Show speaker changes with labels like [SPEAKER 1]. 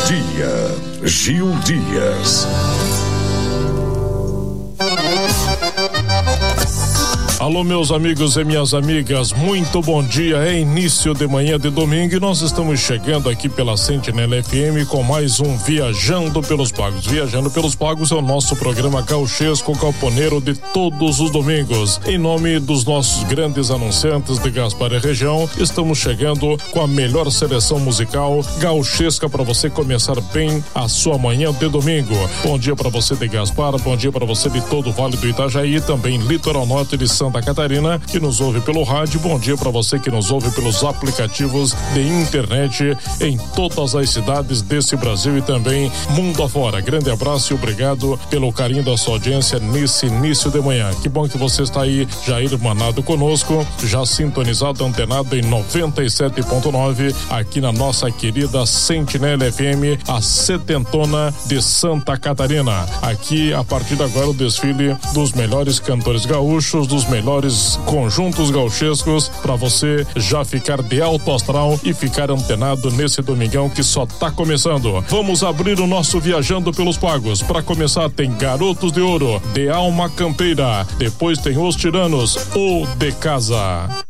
[SPEAKER 1] dia, Gil Dias.
[SPEAKER 2] Alô, meus amigos e minhas amigas, muito bom dia. É início de manhã de domingo e nós estamos chegando aqui pela Sentinela FM com mais um Viajando pelos Pagos. Viajando pelos Pagos é o nosso programa gauchesco camponeiro de todos os domingos. Em nome dos nossos grandes anunciantes de Gaspar e região, estamos chegando com a melhor seleção musical gauchesca para você começar bem a sua manhã de domingo. Bom dia para você de Gaspar, bom dia para você de todo o Vale do Itajaí, também Litoral Norte de Santa Catarina, que nos ouve pelo rádio. Bom dia para você que nos ouve pelos aplicativos de internet em todas as cidades desse Brasil e também mundo afora. Grande abraço e obrigado pelo carinho da sua audiência nesse início de manhã. Que bom que você está aí já irmanado conosco, já sintonizado, antenado em 97.9 aqui na nossa querida Sentinela FM, a setentona de Santa Catarina. Aqui, a partir de agora, o desfile dos melhores cantores gaúchos, dos melhores conjuntos gauchescos, para você já ficar de alto astral e ficar antenado nesse domingão que só tá começando. Vamos abrir o nosso Viajando pelos Pagos. Para começar, tem Garotos de Ouro, de Alma Campeira. Depois tem Os Tiranos, o de Casa.